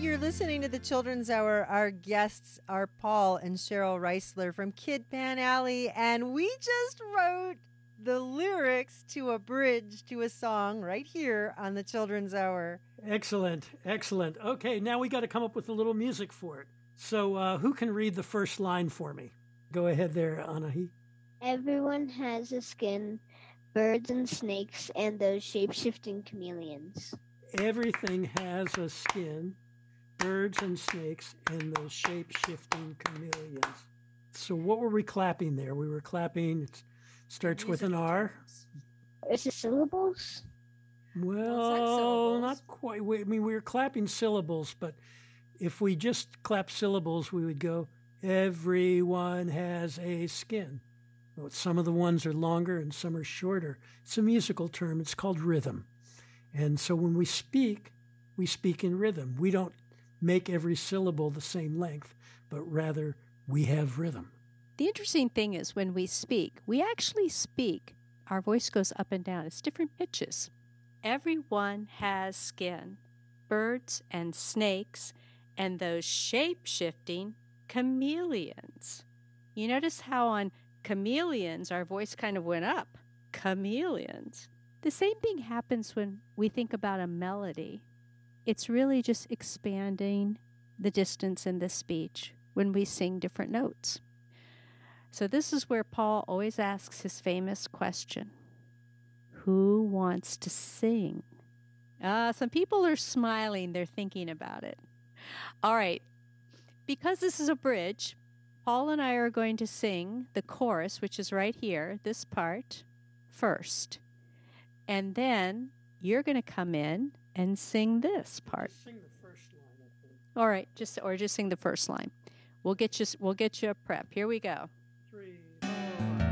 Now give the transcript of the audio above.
You're listening to the Children's Hour. Our guests are Paul and Cheryl Reisler from Kid Pan Alley, and we just wrote the lyrics to a bridge to a song right here on the Children's Hour. Excellent, excellent. Okay, now we got to come up with a little music for it. So who can read the first line for me? Go ahead there, Anahi. Everyone has a skin, birds and snakes, and those shape-shifting chameleons. Everything has a skin, birds and snakes, and those shape-shifting chameleons. So what were we clapping there? We were clapping, it starts with an R. Is it syllables? Well, not quite. I mean, we were clapping syllables, but if we just clap syllables, we would go, everyone has a skin. Well, some of the ones are longer and some are shorter. It's a musical term. It's called rhythm. And so when we speak in rhythm. We don't make every syllable the same length, but rather we have rhythm. The interesting thing is when we speak, we actually speak. Our voice goes up and down. It's different pitches. Everyone has skin, birds and snakes, and those shape-shifting chameleons. You notice how on chameleons, our voice kind of went up. Chameleons. The same thing happens when we think about a melody. It's really just expanding the distance in the speech when we sing different notes. So this is where Paul always asks his famous question. Who wants to sing? Some people are smiling. They're thinking about it. All right. Because this is a bridge, Paul and I are going to sing the chorus, which is right here, this part, first. And then you're going to come in and sing this part. Just sing the first line, I think. All right, just sing the first line. We'll get you a prep. Here we go.